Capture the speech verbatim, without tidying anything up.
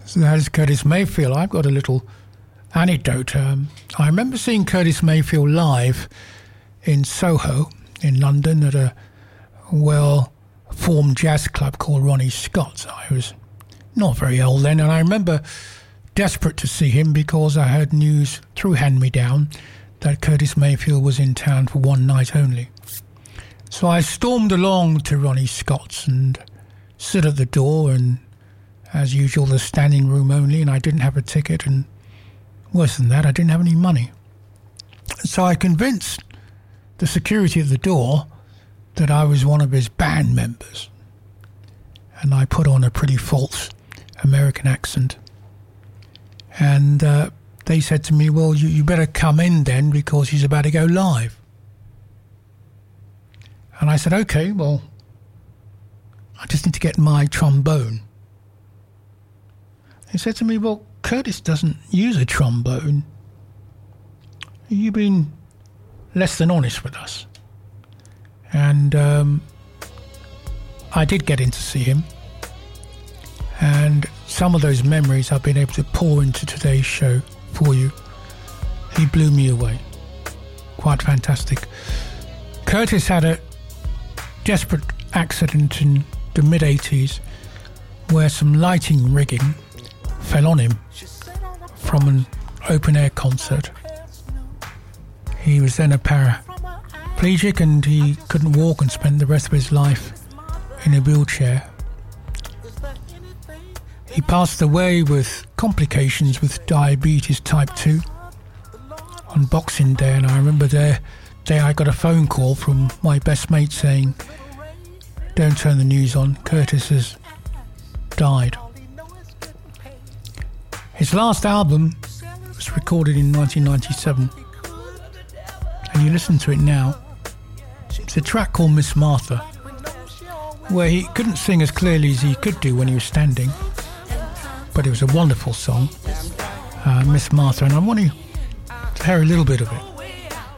So that is Curtis Mayfield. I've got a little anecdote. Um, I remember seeing Curtis Mayfield live in Soho in London at a well-formed jazz club called Ronnie Scott's. I was not very old then, and I remember desperate to see him because I heard news through Hand Me Down that Curtis Mayfield was in town for one night only. So I stormed along to Ronnie Scott's and stood at the door, and as usual, the standing room only, and I didn't have a ticket, and worse than that, I didn't have any money. So I convinced the security at the door that I was one of his band members, and I put on a pretty false American accent. And uh, they said to me, well, you, you better come in then because he's about to go live. And I said, okay, well, I just need to get my trombone. They said to me, well, Curtis doesn't use a trombone. You've been less than honest with us. And um, I did get in to see him. And some of those memories I've been able to pour into today's show for you. He blew me away. Quite fantastic. Curtis had a desperate accident in the mid-eighties where some lighting rigging fell on him from an open-air concert. He was then a paraplegic and he couldn't walk and spent the rest of his life in a wheelchair. He passed away with complications with diabetes type two on Boxing Day, and I remember the day I got a phone call from my best mate saying, don't turn the news on, Curtis has died. His last album was recorded in nineteen ninety-seven, and you listen to it now. It's a track called Miss Martha, where he couldn't sing as clearly as he could do when he was standing, but it was a wonderful song, uh, Miss Martha, and I want you to hear a little bit of it.